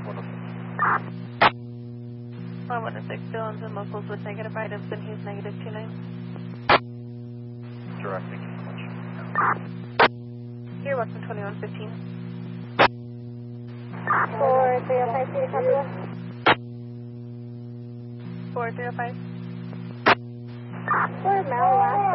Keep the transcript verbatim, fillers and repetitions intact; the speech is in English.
one oh six. one oh six, still on some locals with negative items, and he's negative two nine. Direct, thank you so much. Here, Western twenty-one fifteen. four three oh five, City Copy one. four three oh five. four Mel, last